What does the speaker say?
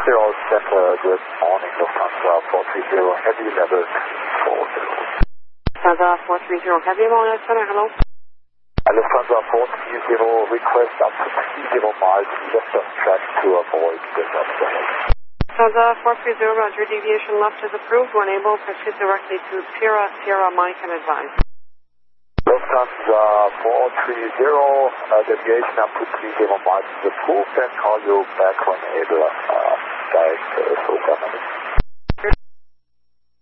Center, good morning, Lufthansa 430, heavy level 40. Lufthansa 430, heavy Mobile Center, hello. Lufthansa 430, request up to 30 miles left on track to avoid disaster ahead. Lufthansa 430, roger, deviation left is approved. When able, proceed directly to Sierra, Sierra Mike and advise. Lufthansa 430, deviation up to 30 miles is approved and call you back when able. Direct program.